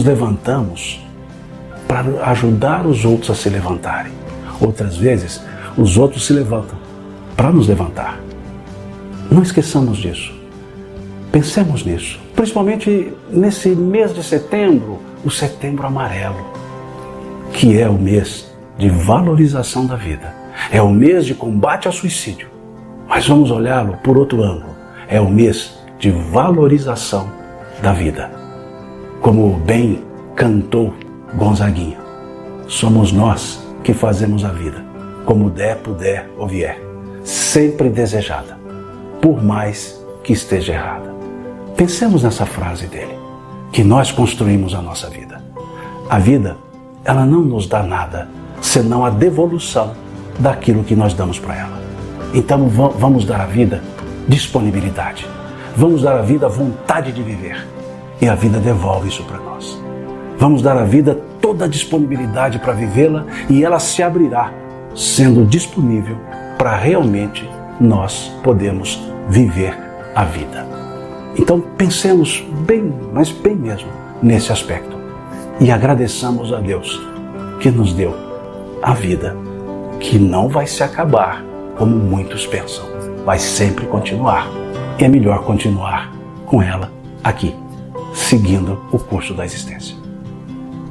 levantamos para ajudar os outros a se levantarem. Outras vezes, os outros se levantam para nos levantar. Não esqueçamos disso. Pensemos nisso. Principalmente nesse mês de setembro, o Setembro Amarelo, que é o mês de valorização da vida. É o mês de combate ao suicídio. Mas vamos olhá-lo por outro ângulo. É o mês de valorização da vida. Como bem cantou Gonzaguinha, somos nós que fazemos a vida, como der, puder ou vier, sempre desejada, por mais que esteja errada. Pensemos nessa frase dele, que nós construímos a nossa vida. A vida, ela não nos dá nada, senão a devolução daquilo que nós damos para ela. Então vamos dar à vida disponibilidade, vamos dar à vida vontade de viver, e a vida devolve isso para nós. Vamos dar à vida toda a disponibilidade para vivê-la e ela se abrirá, sendo disponível para realmente nós podermos viver a vida. Então pensemos bem, mas bem mesmo, nesse aspecto. E agradeçamos a Deus que nos deu a vida, que não vai se acabar como muitos pensam, vai sempre continuar. E é melhor continuar com ela aqui, seguindo o curso da existência.